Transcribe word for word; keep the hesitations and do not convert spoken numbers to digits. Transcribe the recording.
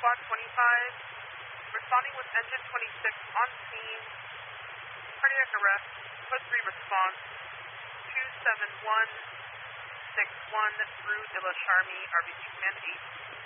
Squad twenty-five, responding with engine twenty-six on scene, cardiac arrest, code three response, two seven one six one, Rue de la Charmy, R B C Command eight.